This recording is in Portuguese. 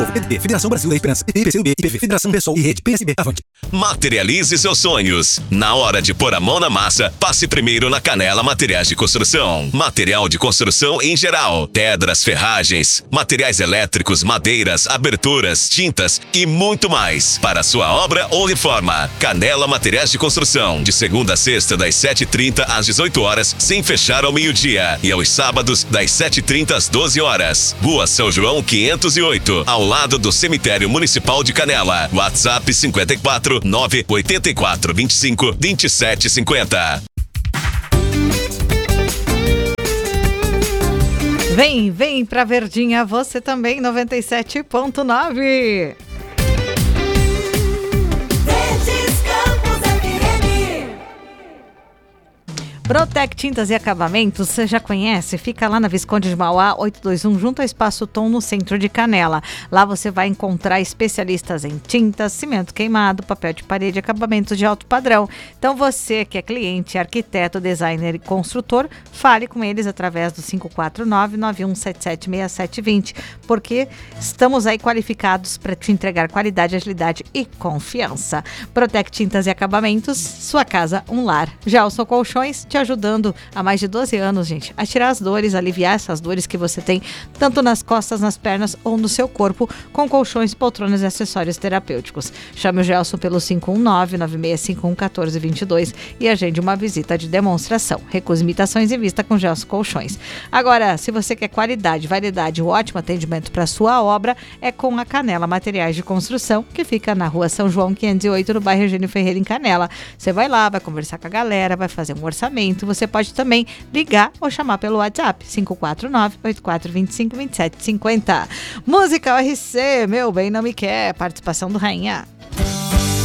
PDT, Federação Brasil da Esperança, IPCNB, IPV, Federação Pessoal e Rede PSB. Avante. Materialize seus sonhos. Na hora de pôr a mão na massa, passe primeiro na Canela Materiais de Construção. Material de construção em geral, pedras, ferragens, materiais elétricos, madeiras, aberturas, tintas e muito mais. Para sua obra ou reforma. Canela Materiais de Construção. De segunda a sexta, das 7h30 às 18 horas, sem fechar ao meio-dia. E aos sábados, das 7h30 às 12 horas. Rua São João 508, ao lado do Cemitério Municipal de Canela. WhatsApp 54 984 25 27 50. Vem pra Verdinha, você também, 97.9. Protec Tintas e Acabamentos, você já conhece? Fica lá na Visconde de Mauá, 821, junto ao Espaço Tom, no centro de Canela. Lá você vai encontrar especialistas em tintas, cimento queimado, papel de parede, acabamentos de alto padrão. Então você que é cliente, arquiteto, designer e construtor, fale com eles através do 549-9177-6720, porque estamos aí qualificados para te entregar qualidade, agilidade e confiança. Protec Tintas e Acabamentos, sua casa, um lar. Gelson Colchões, te ajudando há mais de 12 anos, gente, a tirar as dores, aliviar essas dores que você tem, tanto nas costas, nas pernas ou no seu corpo, com colchões, poltronas e acessórios terapêuticos. Chame o Gelson pelo 519-9651-1422 e agende uma visita de demonstração. Recusa imitações e vista com Gelson Colchões. Agora, se você quer qualidade, variedade, um ótimo atendimento para sua obra, é com a Canela Materiais de Construção, que fica na Rua São João 508, no bairro Eugênio Ferreira, em Canela. Você vai lá, vai conversar com a galera, vai fazer um orçamento. Você pode também ligar ou chamar pelo WhatsApp 549-8425-2750. Música RC, meu bem não me quer, participação do Rainha.